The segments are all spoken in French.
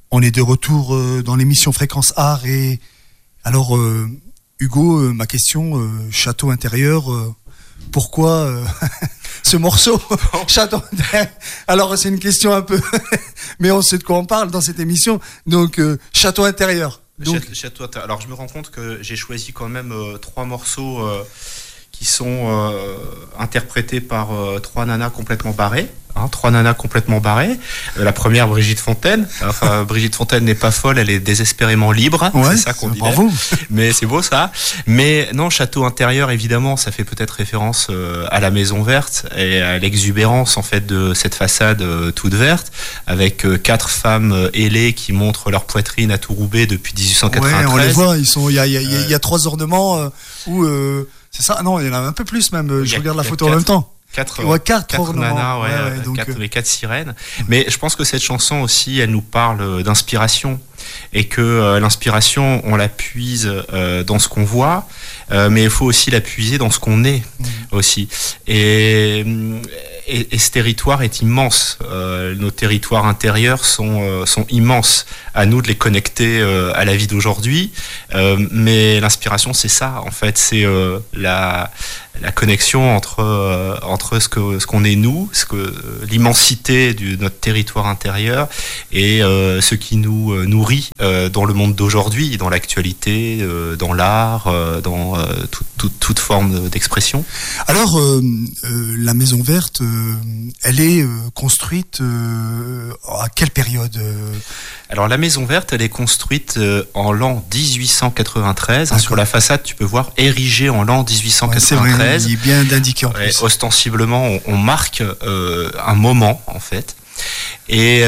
On est de retour dans l'émission Fréquence Art et alors Hugo, ma question, château intérieur, pourquoi ce morceau château intérieur? Alors c'est une question un peu, mais on sait de quoi on parle dans cette émission. Donc château intérieur. Donc... Château intérieur. Alors je me rends compte que j'ai choisi quand même 3 morceaux qui sont interprétés par 3 nanas complètement barrées. 3 nanas complètement barrées. La première, Brigitte Fontaine. Enfin, Brigitte Fontaine n'est pas folle, elle est désespérément libre. Ouais, c'est ça qu'on dit. Bravo. Mais c'est beau ça. Mais non, château intérieur, évidemment, ça fait peut-être référence à la Maison Verte et à l'exubérance en fait de cette façade toute verte, avec 4 femmes ailées qui montrent leur poitrine à tout Roubaix depuis 1893. Ouais, on les voit. Ils sont. Il y a 3 ornements où c'est ça. Non, il y en a un peu plus même. Je regarde la photo en même temps. 4 nanas, donc... 4 sirènes. Mais je pense que cette chanson aussi, elle nous parle d'inspiration. Et que l'inspiration, on la puise dans ce qu'on voit, mais il faut aussi la puiser dans ce qu'on est aussi. Et ce territoire est immense. Nos territoires intérieurs sont immenses. À nous de les connecter à la vie d'aujourd'hui. Mais l'inspiration, c'est ça, en fait. C'est la connexion entre ce qu'on est nous, l'immensité de notre territoire intérieur et ce qui nous nourrit dans le monde d'aujourd'hui, dans l'actualité, dans l'art, dans toute forme d'expression. Alors, la Maison Verte, elle est construite à quelle période Alors, la Maison Verte, elle est construite en l'an 1893. Sur la façade, tu peux voir érigée en l'an 1893. C'est vrai, il est bien indiqué en plus. Ostensiblement, on marque un moment, en fait. Et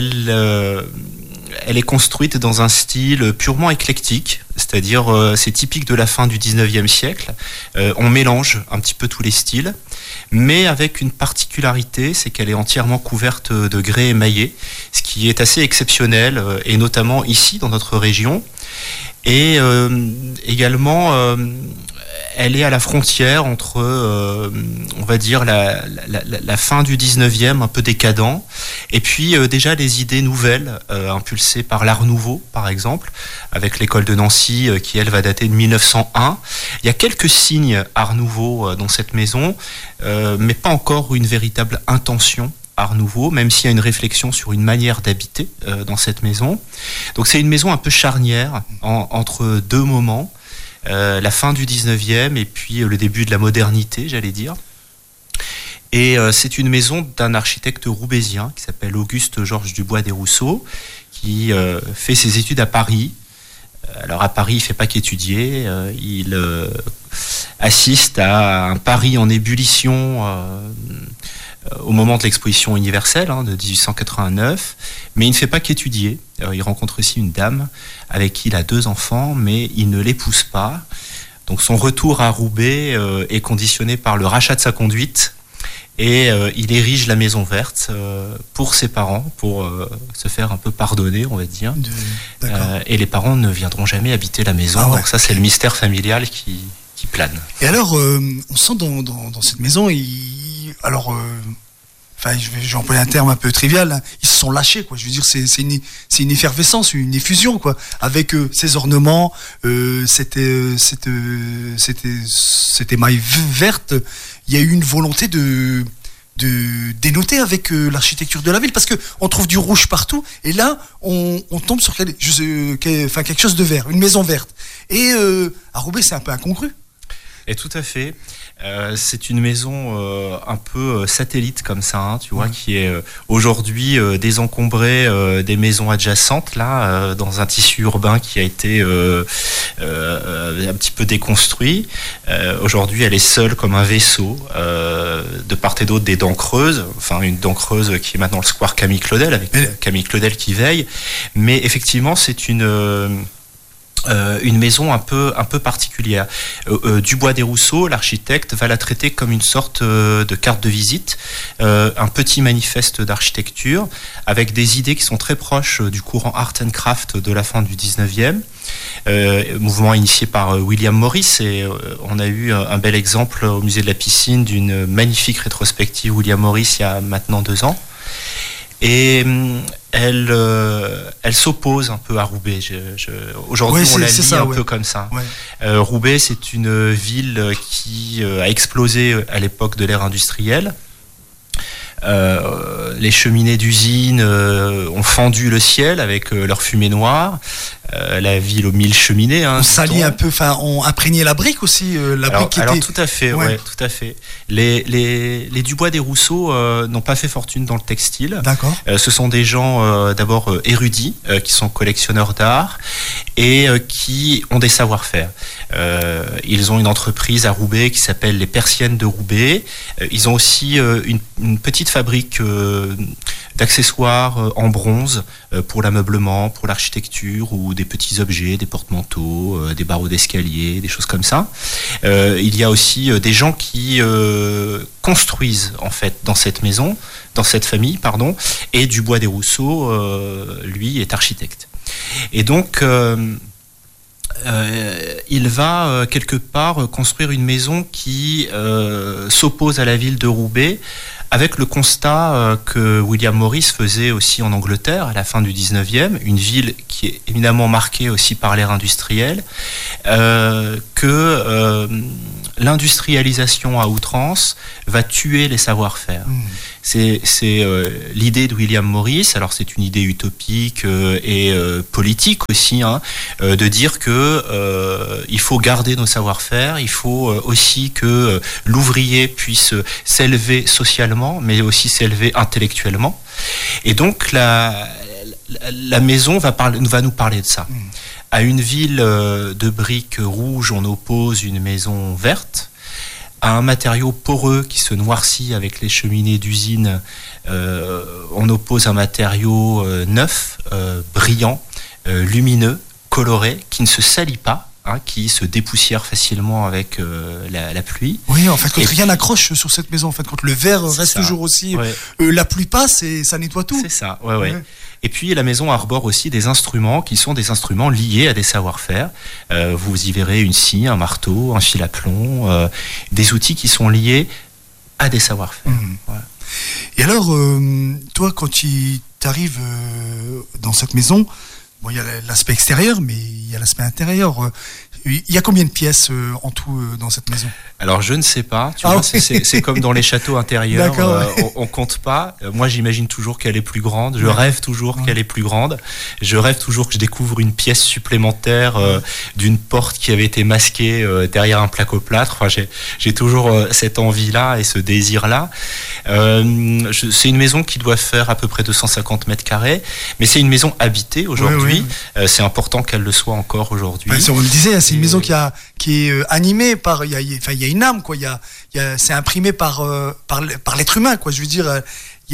elle est construite dans un style purement éclectique, c'est-à-dire c'est typique de la fin du 19e siècle. On mélange un petit peu tous les styles, mais avec une particularité, c'est qu'elle est entièrement couverte de grès émaillé, ce qui est assez exceptionnel, et notamment ici, dans notre région. Et également... elle est à la frontière entre, on va dire, la fin du 19e, un peu décadent, et puis déjà les idées nouvelles, impulsées par l'Art Nouveau, par exemple, avec l'école de Nancy, qui, elle, va dater de 1901. Il y a quelques signes Art Nouveau dans cette maison, mais pas encore une véritable intention Art Nouveau, même s'il y a une réflexion sur une manière d'habiter dans cette maison. Donc c'est une maison un peu charnière, entre 2 moments. La fin du 19e et puis le début de la modernité, j'allais dire. Et c'est une maison d'un architecte roubaisien qui s'appelle Auguste Georges Dubois des Rousseaux, qui fait ses études à Paris. Alors à Paris, il ne fait pas qu'étudier, il assiste à un Paris en ébullition au moment de l'exposition universelle de 1889, mais il ne fait pas qu'étudier. Il rencontre aussi une dame avec qui il a 2 enfants, mais il ne l'épouse pas. Donc son retour à Roubaix est conditionné par le rachat de sa conduite, et il érige la Maison Verte pour ses parents, pour se faire un peu pardonner, on va dire. Et les parents ne viendront jamais habiter la maison. Donc ça, c'est le mystère familial qui plane. Et alors, on sent dans cette maison, j'ai employé un terme un peu trivial, ils se sont lâchés, quoi. Je veux dire, c'est une effervescence, une effusion, quoi, avec ces ornements, cette émail verte. Il y a eu une volonté de dénoter avec l'architecture de la ville, parce que on trouve du rouge partout, et là on tombe sur quelque chose de vert, une maison verte. Et à Roubaix, c'est un peu incongru. Et tout à fait. C'est une maison un peu satellite comme ça, tu vois, qui est aujourd'hui désencombrée des maisons adjacentes, là, dans un tissu urbain qui a été un petit peu déconstruit. Aujourd'hui, elle est seule comme un vaisseau, de part et d'autre des dents creuses, enfin une dent creuse qui est maintenant le square Camille Claudel, avec Camille Claudel qui veille. Mais effectivement, c'est une maison un peu particulière. Dubois des Rousseaux, l'architecte, va la traiter comme une sorte de carte de visite, un petit manifeste d'architecture, avec des idées qui sont très proches du courant Art and Craft de la fin du 19e, mouvement initié par William Morris, et on a eu un bel exemple au musée de la Piscine d'une magnifique rétrospective William Morris il y a maintenant 2 ans. Et elle s'oppose un peu à Roubaix. Aujourd'hui, on la lit un peu comme ça. Ouais. Roubaix, c'est une ville qui a explosé à l'époque de l'ère industrielle. Les cheminées d'usines ont fendu le ciel avec leur fumée noire. La ville aux 1000 cheminées. On salit un peu, enfin, on imprégnait la brique aussi, alors tout à fait, ouais, tout à fait. Les Dubois des Rousseaux n'ont pas fait fortune dans le textile. D'accord. Ce sont des gens d'abord érudits, qui sont collectionneurs d'art et qui ont des savoir-faire. Ils ont une entreprise à Roubaix qui s'appelle les Persiennes de Roubaix. Ils ont aussi une petite fabrique d'accessoires en bronze pour l'ameublement, pour l'architecture ou des petits objets, des porte-manteaux, des barreaux d'escalier, des choses comme ça. Il y a aussi des gens qui construisent en fait dans cette maison, dans cette famille, pardon, et Dubois des Rousseaux, lui, est architecte. Et donc il va quelque part construire une maison qui s'oppose à la ville de Roubaix, avec le constat que William Morris faisait aussi en Angleterre à la fin du 19e, une ville qui est éminemment marquée aussi par l'ère industrielle, que l'industrialisation à outrance va tuer les savoir-faire. C'est l'idée de William Morris, alors c'est une idée utopique et politique aussi, hein, de dire que il faut garder nos savoir-faire, il faut aussi que l'ouvrier puisse s'élever socialement, mais aussi s'élever intellectuellement. Et donc la maison va nous parler de ça. À une ville de briques rouges, on oppose une maison verte. À un matériau poreux qui se noircit avec les cheminées d'usine, on oppose un matériau neuf, brillant, lumineux, coloré, qui ne se salit pas, hein, qui se dépoussière facilement avec la pluie. Oui, en fait, quand rien n'accroche sur cette maison, en fait, quand le verre reste toujours aussi, la pluie passe et ça nettoie tout. C'est ça, ouais. Et puis la maison arbore aussi des instruments qui sont des instruments liés à des savoir-faire. Vous y verrez une scie, un marteau, un fil à plomb, des outils qui sont liés à des savoir-faire. Voilà. Et alors, toi, quand tu arrives dans cette maison, bon, il y a l'aspect extérieur, mais il y a l'aspect intérieur. Il y a combien de pièces en tout dans cette maison ? Alors je ne sais pas, tu vois, c'est comme dans les châteaux intérieurs, on compte pas. Moi j'imagine toujours qu'elle est plus grande, je rêve toujours qu'elle est plus grande, je rêve toujours que je découvre une pièce supplémentaire d'une porte qui avait été masquée derrière un placo-plâtre. Enfin, j'ai toujours cette envie-là et ce désir-là. C'est une maison qui doit faire à peu près 250 mètres carrés, mais c'est une maison habitée aujourd'hui. C'est important qu'elle le soit encore aujourd'hui. On le disait, c'est une maison qui est animée par, il y a une âme, quoi. C'est imprimé par l'être humain, quoi. Je veux dire,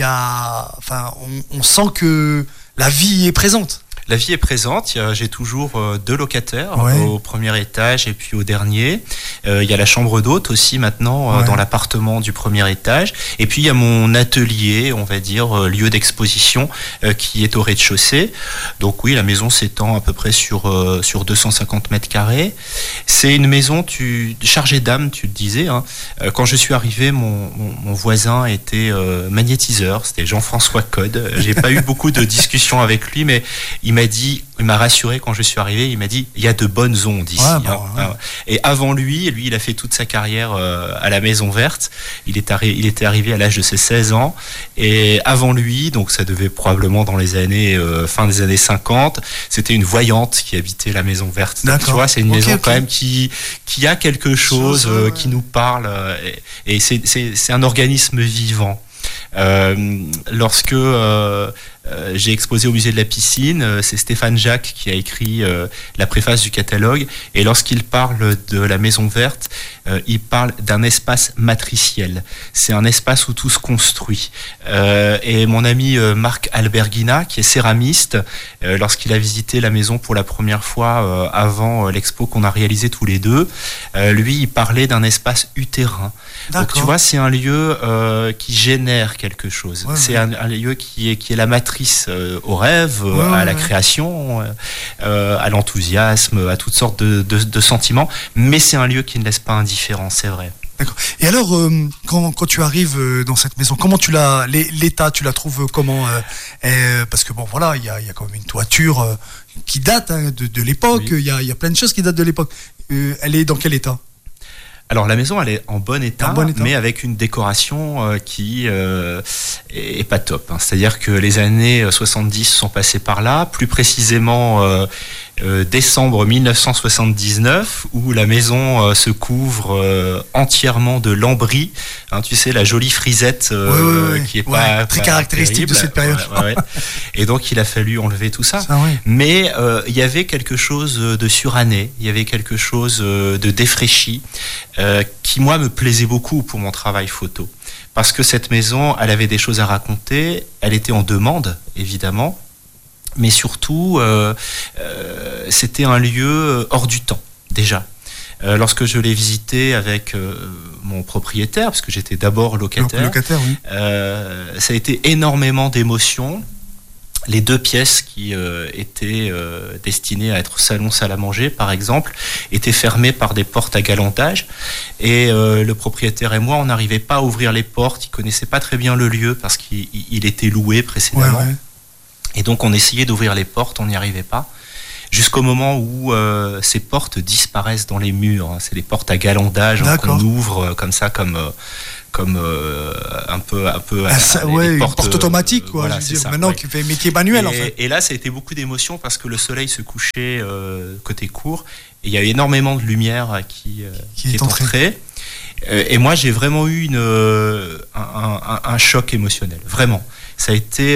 on sent que la vie est présente. La vie est présente. J'ai toujours 2 locataires au premier étage et puis au dernier. Il y a la chambre d'hôte aussi maintenant dans l'appartement du premier étage. Et puis il y a mon atelier, on va dire lieu d'exposition qui est au rez-de-chaussée. Donc oui, la maison s'étend à peu près sur 250 mètres carrés. C'est une maison chargée d'âme, tu le disais. Hein. Quand je suis arrivé, mon voisin était magnétiseur. C'était Jean-François Code. J'ai pas eu beaucoup de discussions avec lui, mais il m'a rassuré quand je suis arrivé, il m'a dit il y a de bonnes ondes ici. Et avant lui, il a fait toute sa carrière à la Maison Verte. Il était arrivé à l'âge de ses 16 ans. Et avant lui, donc ça devait probablement dans les années fin des années 50, c'était une voyante qui habitait la Maison Verte. Donc, tu vois, c'est une maison quand même qui a quelque chose qui nous parle. Et c'est un organisme vivant. Lorsque j'ai exposé au musée de la piscine, c'est Stéphane Jacques qui a écrit la préface du catalogue, et lorsqu'il parle de la Maison Verte, il parle d'un espace matriciel. C'est un espace où tout se construit. Et mon ami Marc Alberghina, qui est céramiste, lorsqu'il a visité la maison pour la première fois avant l'expo qu'on a réalisé tous les deux, lui, il parlait d'un espace utérin. Donc tu vois, c'est un lieu qui génère quelque chose. C'est un lieu qui est la matrice au rêve, à la création, à l'enthousiasme, à toutes sortes de sentiments. Mais c'est un lieu qui ne laisse pas indifférent, c'est vrai. D'accord. Et alors, quand tu arrives dans cette maison, comment l'état, tu la trouves comment parce que bon, voilà, il y a quand même une toiture qui date de l'époque. Il y a plein de choses qui datent de l'époque. Elle est dans quel état? Alors la maison, elle est en bon état, mais avec une décoration qui est pas top. C'est-à-dire que les années 70 sont passées par là, plus précisément décembre 1979, où la maison se couvre entièrement de lambris. Tu sais, la jolie frisette qui est pas très caractéristique terrible, de cette période. Ouais. Et donc il a fallu enlever tout ça. Mais il y avait quelque chose de suranné, il y avait quelque chose de défraîchi. Qui moi me plaisait beaucoup pour mon travail photo, parce que cette maison, elle avait des choses à raconter, elle était en demande évidemment, mais surtout c'était un lieu hors du temps déjà. Lorsque je l'ai visité avec mon propriétaire, parce que j'étais d'abord locataire, oui. Ça a été énormément d'émotions. Les 2 pièces qui étaient destinées à être salon, salle à manger, par exemple, étaient fermées par des portes à galantage. Et le propriétaire et moi, on n'arrivait pas à ouvrir les portes. Il connaissait pas très bien le lieu parce qu'il était loué précédemment. Ouais. Et donc, on essayait d'ouvrir les portes, on n'y arrivait pas. Jusqu'au moment où ces portes disparaissent dans les murs. C'est les portes à galandage qu'on ouvre comme ça, comme un peu une porte automatique quoi, voilà, je veux dire, ça, maintenant qui fait métier manuel en fait. Et là ça a été beaucoup d'émotions parce que le soleil se couchait côté cour et il y a énormément de lumière qui est entrée. Et moi j'ai vraiment eu un choc émotionnel, vraiment. Ça a été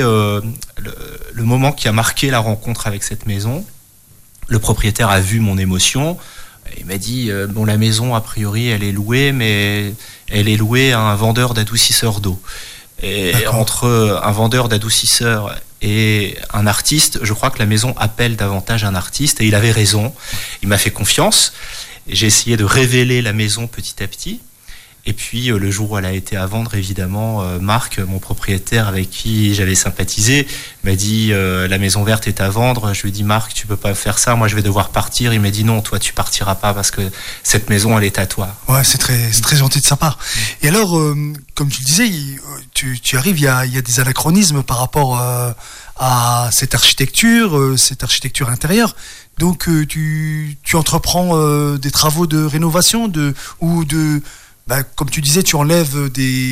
le moment qui a marqué la rencontre avec cette maison. Le propriétaire a vu mon émotion. Il m'a dit, bon, la maison, a priori, elle est louée, mais elle est louée à un vendeur d'adoucisseurs d'eau. Et entre un vendeur d'adoucisseurs et un artiste, je crois que la maison appelle davantage un artiste, et il avait raison. Il m'a fait confiance. J'ai essayé de révéler la maison petit à petit. Et puis, le jour où elle a été à vendre, évidemment, Marc, mon propriétaire avec qui j'avais sympathisé, m'a dit la maison verte est à vendre. Je lui ai dit, Marc, tu peux pas faire ça, moi je vais devoir partir. Il m'a dit, non, toi tu partiras pas parce que cette maison, elle est à toi. Ouais, c'est très gentil de sa part. Et alors, comme tu le disais, tu arrives, il y a des anachronismes par rapport à cette architecture intérieure. Donc, tu entreprends des travaux de rénovation comme tu disais, tu enlèves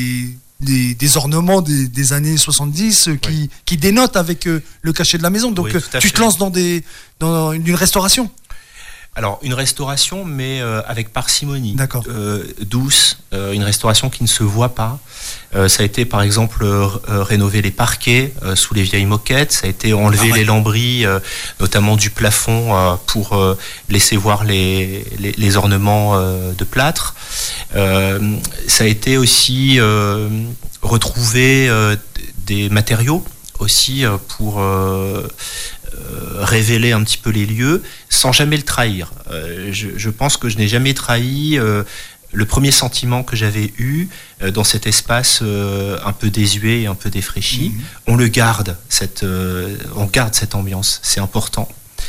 des ornements des années 70 qui dénotent avec le cachet de la maison. Donc tu te lances dans une restauration. Alors une restauration, mais avec parcimonie, douce, une restauration qui ne se voit pas. Ça a été par exemple rénover les parquets sous les vieilles moquettes. Ça a été enlever les lambris, notamment du plafond, pour laisser voir les ornements de plâtre. Ça a été aussi retrouver des matériaux aussi pour révéler un petit peu les lieux sans jamais le trahir. Je pense que je n'ai jamais trahi le premier sentiment que j'avais eu dans cet espace un peu désuet et un peu défraîchi. On garde cette ambiance, c'est important.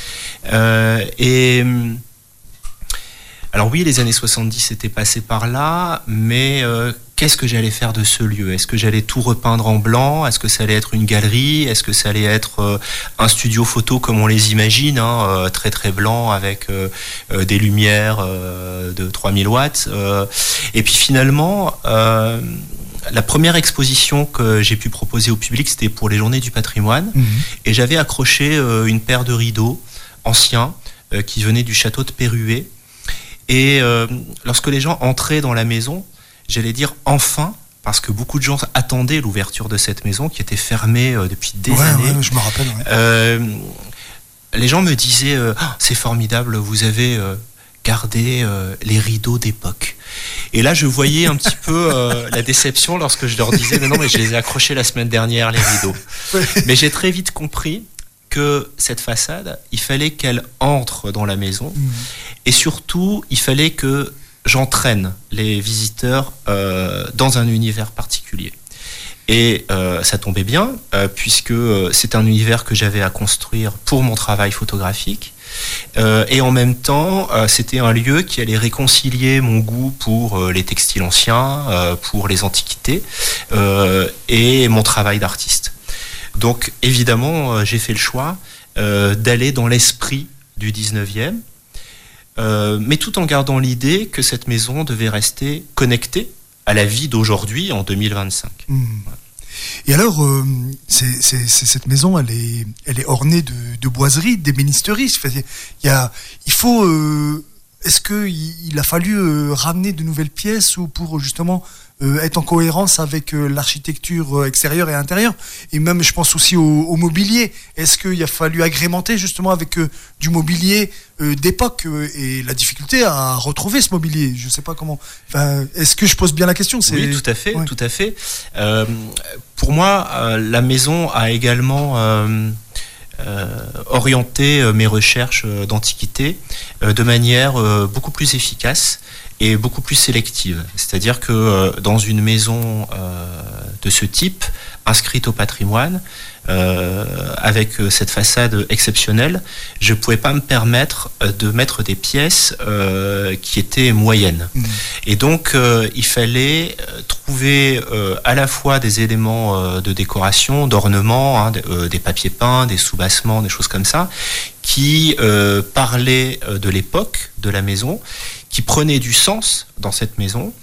Alors oui, les années 70 étaient passées par là, mais qu'est-ce que j'allais faire de ce lieu ? Est-ce que j'allais tout repeindre en blanc ? Est-ce que ça allait être une galerie ? Est-ce que ça allait être un studio photo comme on les imagine, très très blanc avec des lumières de 3000 watts Et puis finalement, la première exposition que j'ai pu proposer au public, c'était pour les Journées du patrimoine, et j'avais accroché une paire de rideaux anciens qui venaient du château de Péruwelz. Et lorsque les gens entraient dans la maison, j'allais dire enfin, parce que beaucoup de gens attendaient l'ouverture de cette maison qui était fermée depuis des années. Ouais, je me rappelle. Les gens me disaient c'est formidable, vous avez gardé les rideaux d'époque. Et là, je voyais un petit peu la déception lorsque je leur disais mais je les ai accrochés la semaine dernière, les rideaux. Mais j'ai très vite compris que cette façade, il fallait qu'elle entre dans la maison. Et surtout, il fallait que j'entraîne les visiteurs dans un univers particulier. Et ça tombait bien, puisque c'est un univers que j'avais à construire pour mon travail photographique. Et en même temps, c'était un lieu qui allait réconcilier mon goût pour les textiles anciens, pour les antiquités, et mon travail d'artiste. Donc évidemment, j'ai fait le choix d'aller dans l'esprit du 19e, mais tout en gardant l'idée que cette maison devait rester connectée à la vie d'aujourd'hui en 2025. Voilà. Et alors, cette maison, elle est ornée de boiseries, d'ébénisteries. Est-ce qu'il a fallu ramener de nouvelles pièces ou pour justement être en cohérence avec l'architecture extérieure et intérieure, et même je pense aussi au mobilier. Est-ce qu'il a fallu agrémenter justement avec du mobilier d'époque et la difficulté à retrouver ce mobilier? Je ne sais pas comment. Enfin, est-ce que je pose bien la question? Oui, tout à fait, ouais. Tout à fait. Pour moi, la maison a également orienté mes recherches d'antiquité de manière beaucoup plus efficace et beaucoup plus sélective. C'est-à-dire que dans une maison de ce type, inscrite au patrimoine, avec cette façade exceptionnelle, je ne pouvais pas me permettre de mettre des pièces qui étaient moyennes. Et donc, il fallait trouver à la fois des éléments de décoration, d'ornement, des papiers peints, des sous-bassements, des choses comme ça, qui parlaient de l'époque de la maison, qui prenaient du sens dans cette maison,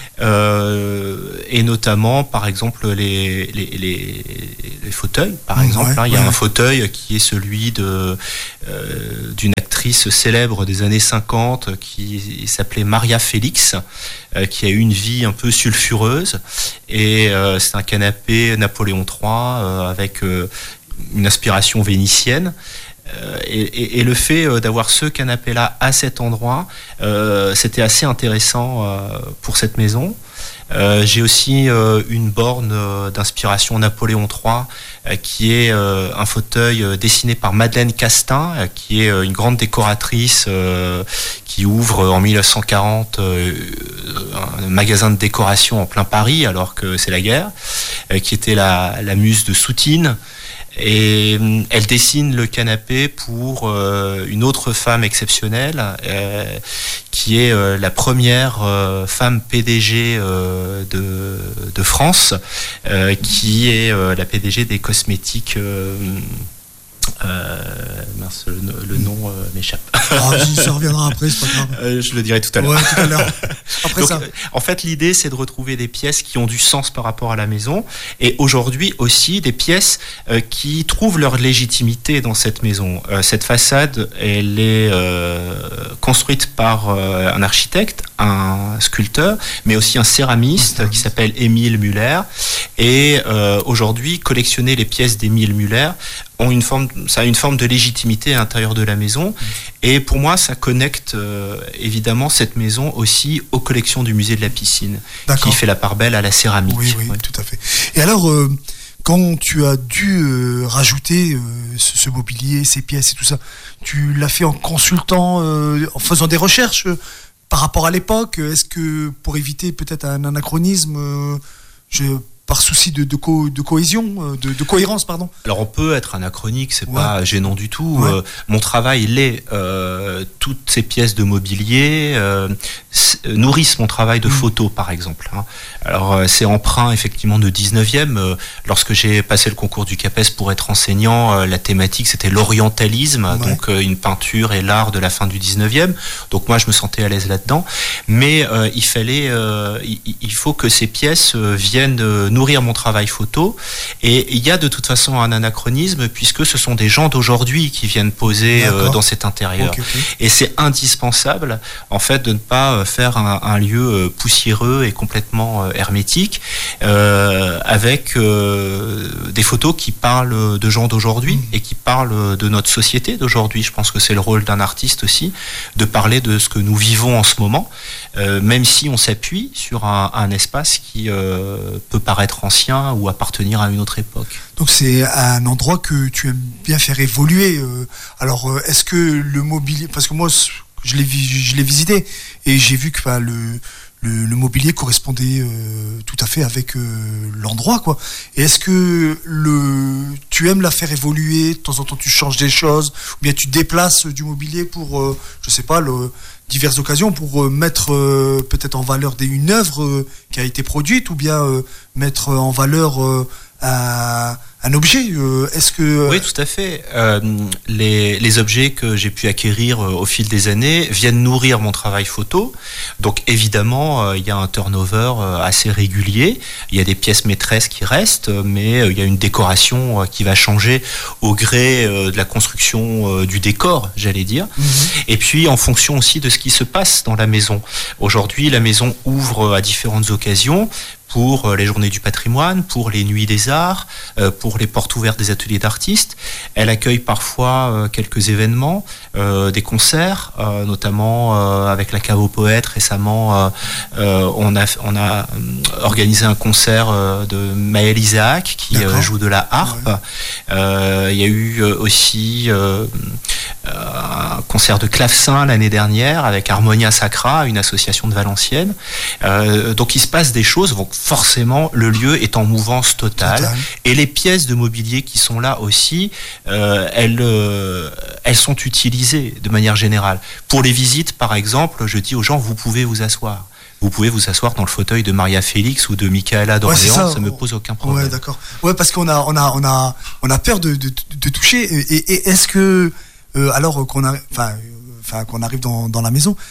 et notamment par exemple les fauteuils, par exemple. Il y a un fauteuil qui est celui d'une actrice célèbre des années 50 qui s'appelait Maria Félix, qui a eu une vie un peu sulfureuse, et c'est un canapé Napoléon III avec une inspiration vénitienne. Et le fait d'avoir ce canapé-là à cet endroit, c'était assez intéressant pour cette maison. J'ai aussi une borne d'inspiration Napoléon III, qui est un fauteuil dessiné par Madeleine Castin, qui est une grande décoratrice qui ouvre en 1940 un magasin de décoration en plein Paris, alors que c'est la guerre, qui était la muse de Soutine. Et elle dessine le canapé pour une autre femme exceptionnelle, qui est la première femme PDG de France, qui est la PDG des cosmétiques. Mince, le nom m'échappe. Ça reviendra après, c'est pas grave. Je le dirai tout à l'heure. Ouais, tout à l'heure. Après. Donc, ça. En fait, l'idée, c'est de retrouver des pièces qui ont du sens par rapport à la maison, et aujourd'hui aussi des pièces qui trouvent leur légitimité dans cette maison. Cette façade, elle est construite par un architecte, un sculpteur, mais aussi un céramiste qui s'appelle Émile Muller. Et aujourd'hui, collectionner les pièces d'Émile Muller ça a une forme de légitimité à l'intérieur de la maison. Et pour moi, ça connecte évidemment cette maison aussi aux collections du musée de la piscine, qui fait la part belle à la céramique. Oui, tout à fait. Et alors, quand tu as dû rajouter ce mobilier, ces pièces et tout ça, tu l'as fait en consultant, en faisant des recherches par rapport à l'époque? Est-ce que pour éviter peut-être un anachronisme, par souci de cohésion, de cohérence, pardon? Alors on peut être anachronique, c'est pas gênant du tout. Mon travail l'est. Toutes ces pièces de mobilier nourrissent mon travail de photo, par exemple. Alors c'est emprunt effectivement de 19e. Lorsque j'ai passé le concours du CAPES pour être enseignant, la thématique c'était l'orientalisme, donc une peinture et l'art de la fin du 19e. Donc moi je me sentais à l'aise là-dedans. Mais il faut que ces pièces viennent nourrir mon travail photo, et il y a de toute façon un anachronisme puisque ce sont des gens d'aujourd'hui qui viennent poser dans cet intérieur. Et c'est indispensable en fait de ne pas faire un lieu poussiéreux et complètement hermétique, avec des photos qui parlent de gens d'aujourd'hui et qui parlent de notre société d'aujourd'hui. Je pense que c'est le rôle d'un artiste aussi de parler de ce que nous vivons en ce moment, même si on s'appuie sur un espace qui peut paraître ancien ou appartenir à une autre époque. Donc c'est un endroit que tu aimes bien faire évoluer. Alors est-ce que le mobilier, parce que moi je l'ai visité et j'ai vu que le mobilier correspondait tout à fait avec l'endroit, quoi. Et est-ce que tu aimes la faire évoluer, de temps en temps tu changes des choses, ou bien tu déplaces du mobilier pour, je sais pas, diverses occasions, pour mettre peut-être en valeur une œuvre qui a été produite, ou bien mettre en valeur un objet. Est-ce que Oui, tout à fait. Les objets que j'ai pu acquérir au fil des années viennent nourrir mon travail photo. Donc évidemment, il y a un turnover assez régulier. Il y a des pièces maîtresses qui restent, mais il y a une décoration qui va changer au gré de la construction du décor, j'allais dire. Et puis en fonction aussi de ce qui se passe dans la maison. Aujourd'hui, la maison ouvre à différentes occasions. Pour les journées du patrimoine, pour les nuits des arts, pour les portes ouvertes des ateliers d'artistes. Elle accueille parfois quelques événements, des concerts, notamment avec la Cave aux Poètes. Récemment, on a organisé un concert de Maël Isaac qui joue de la harpe. Ouais. Il y a eu aussi un concert de clavecin l'année dernière avec Harmonia Sacra, une association de Valenciennes. Donc il se passe des choses. Donc forcément, le lieu est en mouvance totale. Et les pièces de mobilier qui sont là aussi, elles sont utilisées de manière générale. Pour les visites, par exemple, je dis aux gens, vous pouvez vous asseoir. Vous pouvez vous asseoir dans le fauteuil de Maria Félix ou de Michaela d'Orléans, ça me pose aucun problème. Ouais, d'accord. Ouais, parce qu'on a peur de toucher. Et est-ce que alors qu'on arrive dans la maison,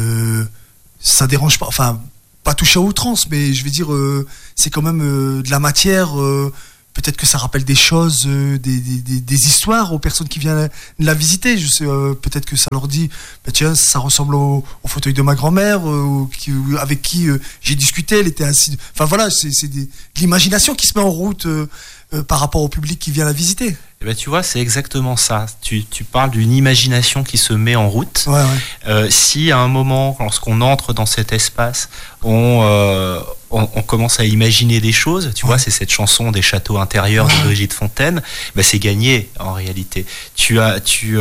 ça dérange pas, enfin pas toucher à outrance, mais je veux dire, c'est quand même de la matière. Peut-être que ça rappelle des choses, des histoires aux personnes qui viennent la visiter. Je sais, peut-être que ça leur dit, bah tiens, ça ressemble au fauteuil de ma grand-mère, avec qui j'ai discuté. Elle était assise. Enfin voilà, c'est de l'imagination qui se met en route par rapport au public qui vient la visiter. Eh ben, tu vois, c'est exactement ça. Tu parles d'une imagination qui se met en route. Ouais. Si à un moment, lorsqu'on entre dans cet espace, on commence à imaginer des choses, tu vois, c'est cette chanson des châteaux intérieurs de Brigitte Fontaine, ben c'est gagné en réalité. Tu as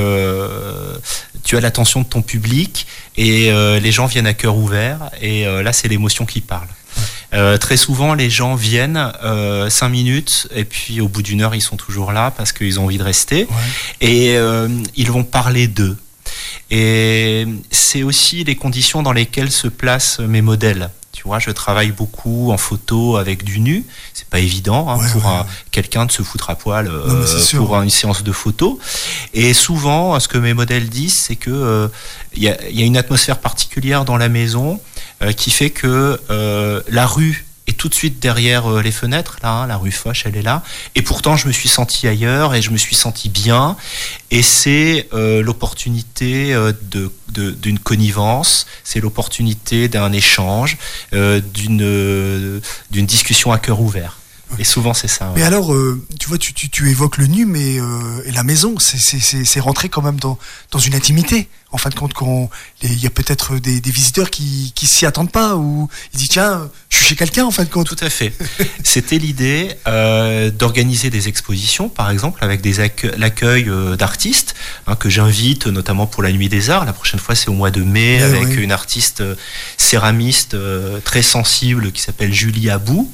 l'attention de ton public et les gens viennent à cœur ouvert et là c'est l'émotion qui parle. Très souvent, les gens viennent 5 minutes et puis au bout d'une heure, ils sont toujours là parce qu'ils ont envie de rester et ils vont parler d'eux. Et c'est aussi les conditions dans lesquelles se placent mes modèles. Tu vois, je travaille beaucoup en photo avec du nu. C'est pas évident quelqu'un de se foutre à poil pour une séance de photo. Et souvent, ce que mes modèles disent, c'est que y a une atmosphère particulière dans la maison qui fait que la rue est tout de suite derrière les fenêtres, là, la rue Foch, elle est là. Et pourtant, je me suis senti ailleurs et je me suis senti bien. Et c'est l'opportunité d'une connivence, c'est l'opportunité d'un échange, d'une discussion à cœur ouvert. Et souvent c'est ça. Ouais. Mais alors, tu vois, tu évoques le nu, mais et la maison, c'est rentrer quand même dans une intimité. En fin de compte, il y a peut-être des visiteurs qui s'y attendent pas, ou ils disent tiens, je suis chez quelqu'un en fin de compte. Tout à fait. C'était l'idée d'organiser des expositions, par exemple, avec l'accueil d'artistes que j'invite, notamment pour la Nuit des Arts. La prochaine fois, c'est au mois de mai, avec une artiste céramiste très sensible qui s'appelle Julie Abou.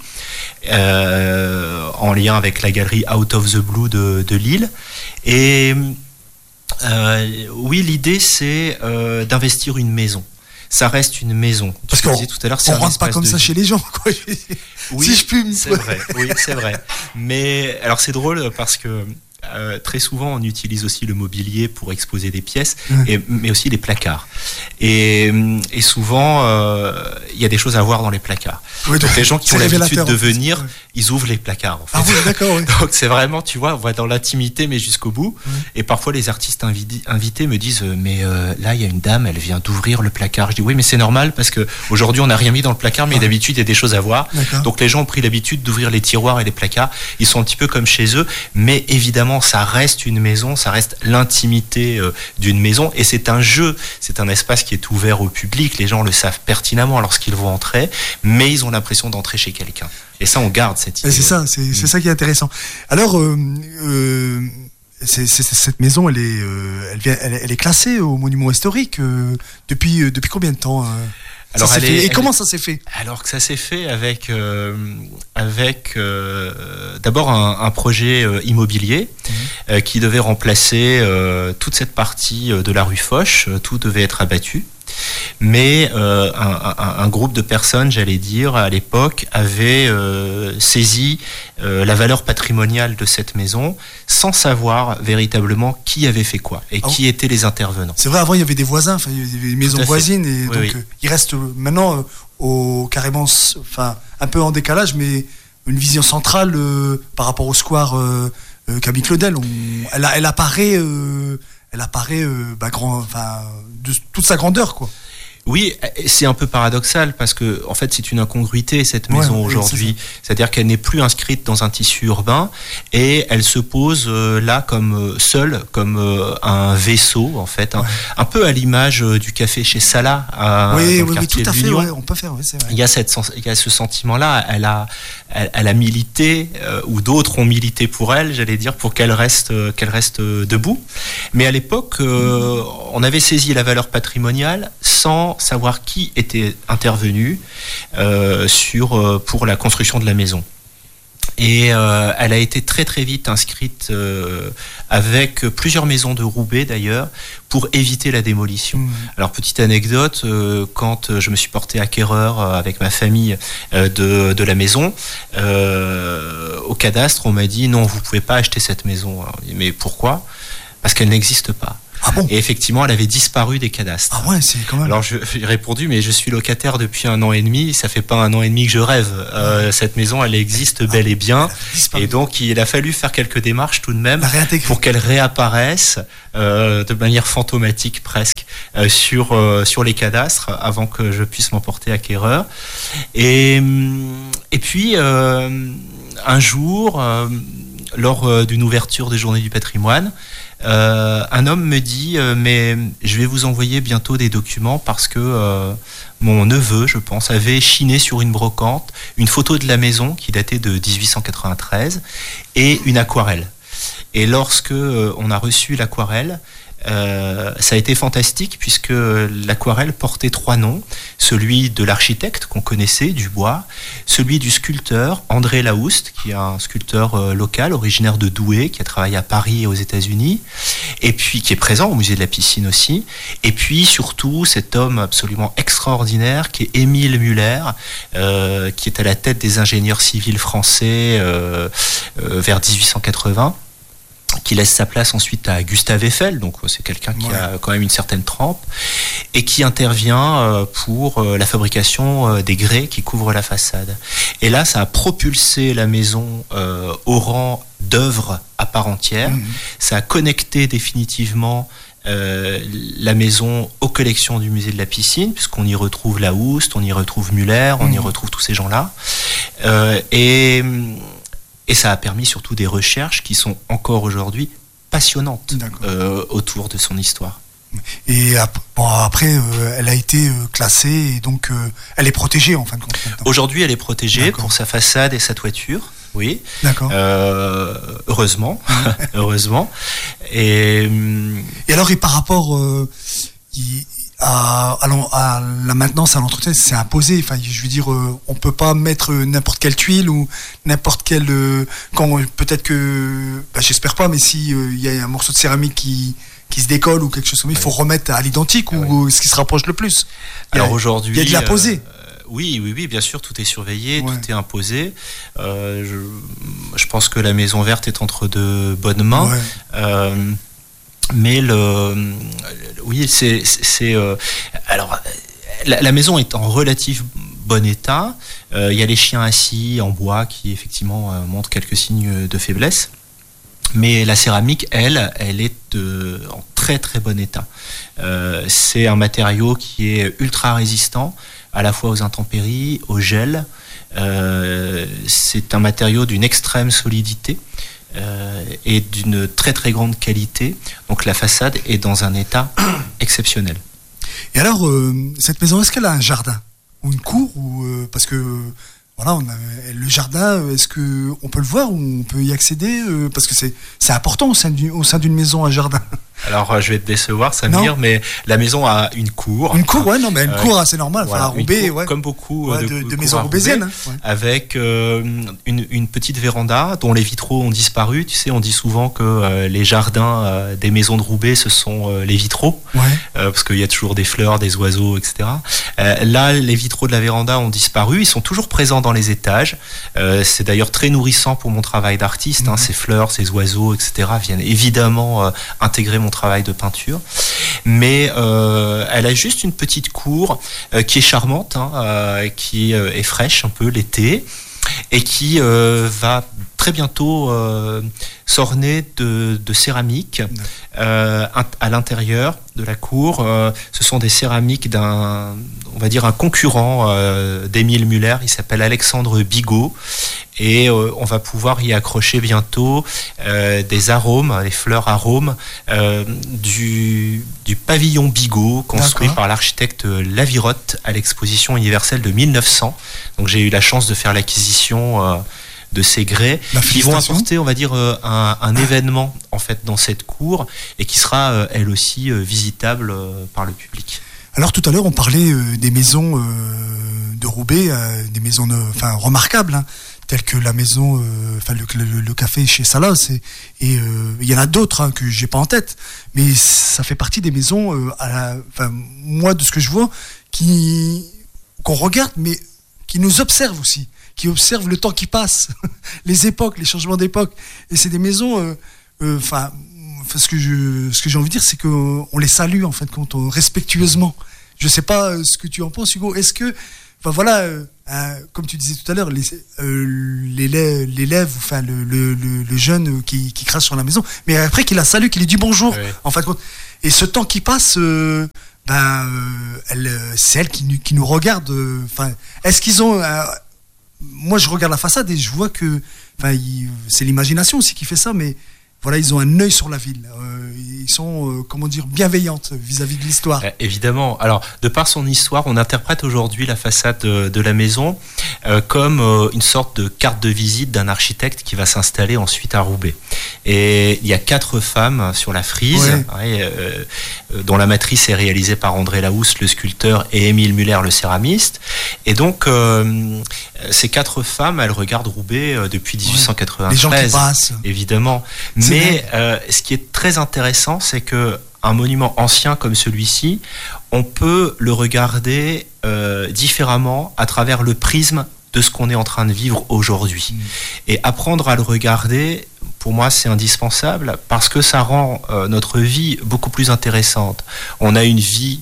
En lien avec la galerie Out of the Blue de Lille. Et oui, l'idée c'est d'investir une maison. Ça reste une maison. Parce qu'on tout à l'heure, on rentre pas comme ça chez les gens, quoi. Oui, si je puis c'est vrai. Oui, c'est vrai. Mais alors c'est drôle parce que très souvent on utilise aussi le mobilier pour exposer des pièces, mais aussi les placards. Et souvent il y a des choses à voir dans les placards. Oui, donc les gens qui ont l'habitude de venir, ils ouvrent les placards. En fait. Ah oui, d'accord. Oui. Donc c'est vraiment, tu vois, on va dans l'intimité mais jusqu'au bout. Et parfois les artistes invités me disent mais là il y a une dame, elle vient d'ouvrir le placard. Je dis oui, mais c'est normal parce que aujourd'hui on n'a rien mis dans le placard, mais d'habitude il y a des choses à voir. D'accord. Donc les gens ont pris l'habitude d'ouvrir les tiroirs et les placards. Ils sont un petit peu comme chez eux, mais évidemment ça reste une maison, ça reste l'intimité d'une maison et c'est un jeu, c'est un espace qui est ouvert au public. Les gens le savent pertinemment lorsqu'ils vont entrer, mais ils ont l'impression d'entrer chez quelqu'un. Et ça, on garde cette idée. C'est ça, c'est ça qui est intéressant. Alors, cette maison, elle est classée au monument historique depuis combien de temps Alors, comment ça s'est fait? Alors que ça s'est fait avec d'abord un projet immobilier qui devait remplacer toute cette partie de la rue Foch. Tout devait être abattu. Mais un groupe de personnes, j'allais dire, à l'époque, avait saisi la valeur patrimoniale de cette maison sans savoir véritablement qui avait fait quoi et qui étaient les intervenants. C'est vrai, avant il y avait des voisins, il y avait des maisons voisines, et donc il reste maintenant carrément, un peu en décalage, mais une vision centrale par rapport au square Camille Claudel. Elle apparaît de toute sa grandeur, quoi. Oui, c'est un peu paradoxal parce que en fait c'est une incongruité cette maison aujourd'hui. C'est-à-dire qu'elle n'est plus inscrite dans un tissu urbain et elle se pose là comme seule, comme un vaisseau en fait, un peu à l'image du café chez Salah dans le quartier tout à de fait. l'Union. On peut faire. C'est vrai. Il y a ce sentiment-là. Elle a milité ou d'autres ont milité pour elle, j'allais dire, pour qu'elle reste debout. Mais à l'époque, on avait saisi la valeur patrimoniale sans savoir qui était intervenu pour la construction de la maison. Et elle a été très très vite inscrite avec plusieurs maisons de Roubaix d'ailleurs pour éviter la démolition. Alors petite anecdote, quand je me suis porté acquéreur avec ma famille de la maison, au cadastre on m'a dit non, vous pouvez pas acheter cette maison. Alors, mais pourquoi? Parce qu'elle n'existe pas. Ah bon? Et effectivement, elle avait disparu des cadastres. Ah ouais, c'est quand même. Alors j'ai répondu, mais je suis locataire depuis 1 an et demi. Ça fait pas 1 an et demi que je rêve. Cette maison, elle existe bel et bien. Et donc, il a fallu faire quelques démarches tout de même pour qu'elle réapparaisse de manière fantomatique presque sur les cadastres avant que je puisse m'en porter acquéreur. Et puis un jour, lors d'une ouverture des Journées du patrimoine, un homme me dit mais je vais vous envoyer bientôt des documents parce que mon neveu, je pense, avait chiné sur une brocante une photo de la maison qui datait de 1893 et une aquarelle. Et lorsque on a reçu l'aquarelle, ça a été fantastique puisque l'aquarelle portait 3 noms, celui de l'architecte qu'on connaissait, Dubois, celui du sculpteur André Laouste, qui est un sculpteur local originaire de Douai, qui a travaillé à Paris et aux États-Unis, et puis qui est présent au musée de la piscine aussi, et puis surtout cet homme absolument extraordinaire qui est Émile Muller, qui est à la tête des ingénieurs civils français vers 1880. Qui laisse sa place ensuite à Gustave Eiffel, donc c'est quelqu'un qui a quand même une certaine trempe, et qui intervient pour la fabrication des grès qui couvrent la façade. Et là, ça a propulsé la maison au rang d'œuvre à part entière. Ça a connecté définitivement la maison aux collections du musée de la piscine, puisqu'on y retrouve Laouste, on y retrouve Muller, on y retrouve tous ces gens-là. Et ça a permis surtout des recherches qui sont encore aujourd'hui passionnantes autour de son histoire. Et après, elle a été classée et donc elle est protégée en fin de compte. Aujourd'hui, elle est protégée pour sa façade et sa toiture. Oui. D'accord. Heureusement, heureusement. Et alors, et par rapport à la maintenance, à l'entretien, c'est imposé. Enfin, je veux dire, on peut pas mettre n'importe quelle tuile ou n'importe quelle. Peut-être que, j'espère pas, mais si il y a un morceau de céramique qui se décolle ou quelque chose comme ça, il faut remettre à l'identique ou ce qui se rapproche le plus. Alors aujourd'hui, il y a de la posée. Oui, bien sûr, tout est surveillé, tout est imposé. Je pense que la Maison Verte est entre de bonnes mains. Mais alors la maison est en relatif bon état. Il y a les chiens assis en bois qui effectivement montrent quelques signes de faiblesse. Mais la céramique, elle est en très très bon état. C'est un matériau qui est ultra résistant à la fois aux intempéries, au gel. C'est un matériau d'une extrême solidité. Et d'une très très grande qualité. Donc la façade est dans un état exceptionnel. Et alors, cette maison, est-ce qu'elle a un jardin ou une cour parce que voilà, le jardin, est-ce qu'on peut le voir ou on peut y accéder parce que c'est important au sein d'une maison, un jardin. Alors, je vais te décevoir, Samir, mais la maison a une cour. Une cour, ouais, non, mais une cour, c'est normal. Voilà, enfin, à Roubaix, cour, comme beaucoup de maisons roubaisiennes. Hein, avec une petite véranda dont les vitraux ont disparu. Tu sais, on dit souvent que les jardins des maisons de Roubaix, ce sont les vitraux. Parce qu'il y a toujours des fleurs, des oiseaux, etc. Là, les vitraux de la véranda ont disparu. Ils sont toujours présents dans les étages. C'est d'ailleurs très nourrissant pour mon travail d'artiste. Hein, ces fleurs, ces oiseaux, etc. viennent évidemment intégrer mon travail de peinture. Mais elle a juste une petite cour qui est charmante, hein, qui est fraîche un peu l'été et qui va très bientôt s'orner de céramique à l'intérieur de la cour. Ce sont des céramiques on va dire un concurrent d'Émile Muller. Il s'appelle Alexandre Bigot. Et on va pouvoir y accrocher bientôt des arômes, des fleurs arômes du pavillon Bigot, construit par l'architecte Lavirotte à l'exposition universelle de 1900. Donc j'ai eu la chance de faire l'acquisition de ces grès qui vont apporter, on va dire, un événement en fait dans cette cour et qui sera elle aussi visitable par le public. Alors tout à l'heure on parlait des maisons de Roubaix, des maisons remarquables, hein, telles que la maison, le café chez Salas, et il y en a d'autres hein, que j'ai pas en tête, mais ça fait partie des maisons, moi de ce que je vois, qu'on regarde, mais qui nous observent aussi, qui observent le temps qui passe, les époques, les changements d'époque, et c'est des maisons, ce que j'ai envie de dire, c'est qu'on les salue en fait, respectueusement. Je sais pas ce que tu en penses, Hugo. Est-ce que, comme tu disais tout à l'heure, l'élève, le jeune qui crache sur la maison, mais après qu'il la salue, qu'il lui dit bonjour, en fait. Et ce temps qui passe, c'est elle qui nous regarde. Est-ce qu'ils ont moi, je regarde la façade et je vois que, c'est l'imagination aussi qui fait ça, mais voilà, ils ont un œil sur la ville. Ils sont, bienveillantes vis-à-vis de l'histoire. Évidemment. Alors, de par son histoire, on interprète aujourd'hui la façade de la maison comme une sorte de carte de visite d'un architecte qui va s'installer ensuite à Roubaix. Et il y a 4 femmes sur la frise, dont la matrice est réalisée par André Lahousse, le sculpteur, et Émile Muller, le céramiste. Et donc, ces 4 femmes, elles regardent Roubaix depuis 1893. Les gens qui passent. Évidemment. Mais ce qui est très intéressant, c'est que un monument ancien comme celui-ci, on peut le regarder différemment à travers le prisme de ce qu'on est en train de vivre aujourd'hui. Et apprendre à le regarder, pour moi, c'est indispensable parce que ça rend notre vie beaucoup plus intéressante. On a une vie,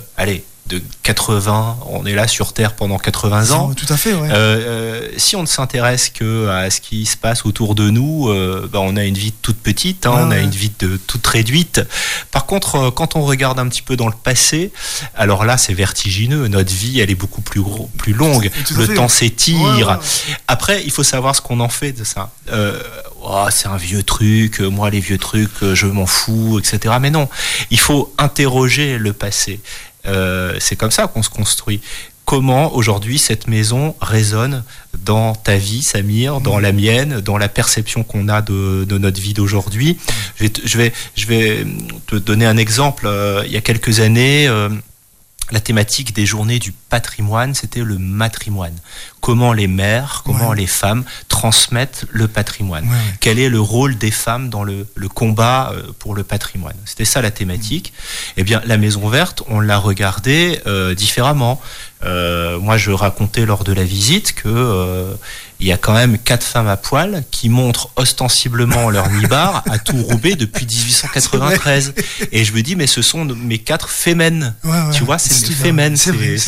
de 80, on est là sur Terre pendant 80 ans. Tout à fait, si on ne s'intéresse que à ce qui se passe autour de nous, on a une vie toute petite, on a une vie toute réduite. Par contre, quand on regarde un petit peu dans le passé, alors là, c'est vertigineux. Notre vie, elle est beaucoup plus longue. Le temps s'étire. Après, il faut savoir ce qu'on en fait de ça. C'est un vieux truc, moi les vieux trucs, je m'en fous, etc. Mais non, il faut interroger le passé. C'est comme ça qu'on se construit. Comment aujourd'hui cette maison résonne dans ta vie, Samir, dans la mienne, dans la perception qu'on a de notre vie d'aujourd'hui. Je vais te donner un exemple. Il y a quelques années, la thématique des journées du patrimoine, c'était le matrimoine. Comment les mères, comment les femmes transmettent le patrimoine. Quel est le rôle des femmes dans le combat pour le patrimoine. C'était ça la thématique. Eh bien, la Maison Verte, on l'a regardée différemment. Moi, je racontais lors de la visite que il y a quand même 4 femmes à poil qui montrent ostensiblement leur nibar à tout Roubaix depuis 1893. Et je me dis, mais ce sont mes 4 fémènes. Tu vois, c'est fémènes,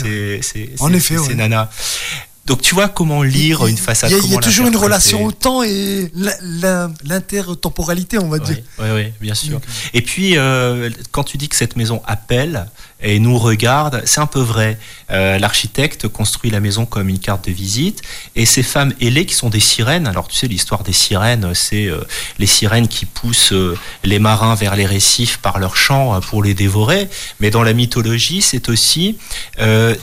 c'est nana. Donc tu vois comment lire une façade. Il y a toujours une relation au temps et l'intertemporalité, on va dire. Oui, bien sûr. Okay. Et puis, quand tu dis que cette maison appelle et nous regarde, c'est un peu vrai. L'architecte construit la maison comme une carte de visite et ces femmes ailées qui sont des sirènes. Alors tu sais, l'histoire des sirènes, c'est les sirènes qui poussent les marins vers les récifs par leur chant pour les dévorer. Mais dans la mythologie, c'est aussi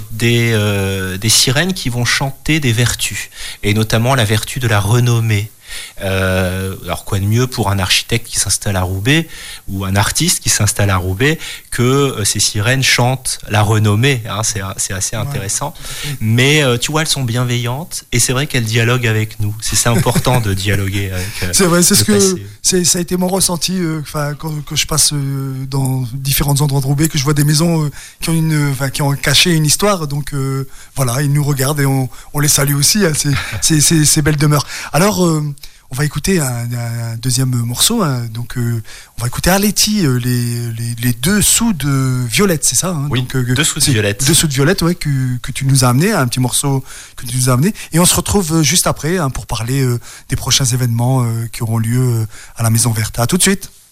des sirènes qui vont chanter des vertus, et notamment la vertu de la renommée. Alors quoi de mieux pour un architecte qui s'installe à Roubaix ou un artiste qui s'installe à Roubaix que ces sirènes chantent la renommée, hein, c'est assez intéressant. Mais tu vois, elles sont bienveillantes et c'est vrai qu'elles dialoguent avec nous. C'est important de dialoguer avec. C'est vrai, ça a été mon ressenti. Quand je passe dans différents endroits de Roubaix, que je vois des maisons qui ont caché une histoire. Donc voilà, ils nous regardent et on les salue aussi. Hein, ces belles demeures. Alors, on va écouter un deuxième morceau. Hein, donc, on va écouter Arletty, les dessous de Violette, c'est ça, hein, oui, donc, dessous de Violette. Dessous de Violette, ouais, que tu nous as amené, un petit morceau que tu nous as amené. Et on se retrouve juste après, hein, pour parler des prochains événements qui auront lieu à la Maison Verte. À tout de suite.